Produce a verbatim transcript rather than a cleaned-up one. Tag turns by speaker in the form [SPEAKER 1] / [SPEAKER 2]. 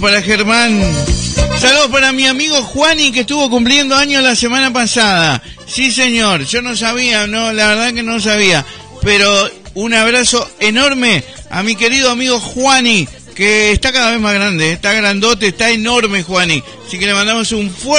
[SPEAKER 1] Para Germán. Saludos para mi amigo Juani, que estuvo cumpliendo años la semana pasada. Sí, señor, yo no sabía, no, la verdad que no sabía. Pero un abrazo enorme a mi querido amigo Juani, que está cada vez más grande, está grandote, está enorme Juani. Así que le mandamos un fuerte